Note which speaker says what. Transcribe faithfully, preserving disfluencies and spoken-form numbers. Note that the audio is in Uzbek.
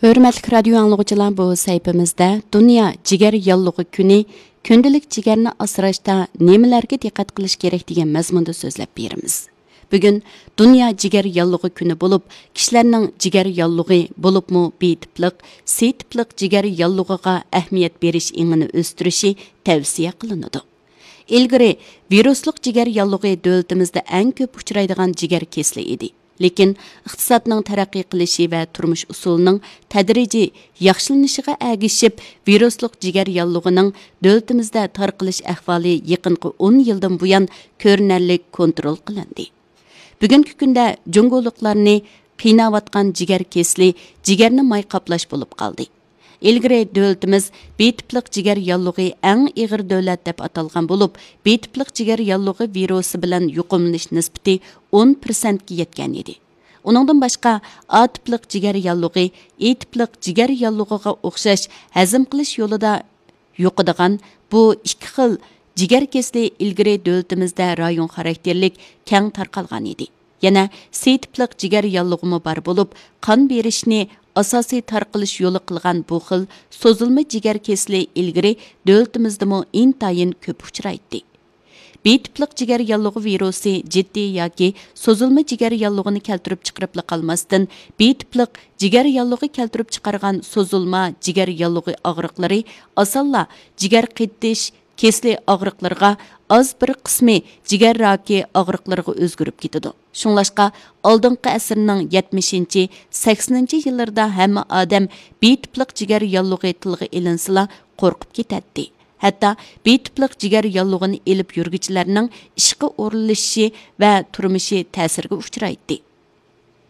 Speaker 1: Hörmətli radio anlıqçılar, bu səhifəmizdə Dünya Cigar Yallığı Günü kündəlik cigarni asrashda nemələrə diqqət qilish kerak degan mazmunda so'zlab beramiz. Bugun Dünya Cigar Yallığı Günü bo'lib, kishilarning cigar yallığı bo'libmi B-tipliq, C-tipliq cigar yallığıga ahamiyat berish ingini o'stirishi tavsiya qilinadi. Ilgari virusluq cigar yallığı davlatimizda eng ko'p uchraydigan cigar kesli edi. Lekin iqtisodning taraqqiy qilishi va turmush usulining tadrijiy yaxshilanishiga ergishib, virusluq cigar yallug'ining davlatimizda tarqalish ahvoli yaqinqi o'n yildan buyon ko'rinarli kontrol qilindi. Bugungi kunda jungoliklarni qiynayotgan cigar kesli cigarni may qaplash bo'lib qoldi. Ilgari davlatimiz B-tipliq cigar yallığı eng ig'ir davlat deb atalgan bo'lib, B-tipliq cigar yallığı virusi bilan yuqumlanish nisbati o'n prosentga yetgan edi. Uningdan boshqa A-tipliq cigar yallığı E-tipliq cigar yallug'iga o'xshash hazm qilish yo'lida yo'qadigan bu ikki xil cigar kesli ilgari davlatimizda rayon xarakterlik keng tarqalgan edi. Yana C-tipliq cigar yallug'imi bor bo'lib, qon berishni asosiy tarqalish yo'li qilgan bu xil so'zilma cigar kesli ilgari davlatimizdami intayin ko'p uchraydi. B-tipliq cigar yallığı virusi jiddiy yoki so'zilma cigar yallug'ini keltirib chiqarib qolmasdan, B-tipliq cigar yallığı keltirib chiqargan so'zilma cigar yallığı og'riqlari osonla cigar qitish kesli og'riqlarga, az bir qismi cigar raki og'riqlarga o'zgarib ketadi. Shunlashqa oldingi asrning yetmishinchi saksoninchi yillarda hamma odam B-tipliq cigar yallığı tilga ilinsila qo'rqib ketadi. Hatto B-tipliq cigar yallug'ini elib yurgichilarning ishga o'rinlashishi va turmushi ta'sirga uchraydi.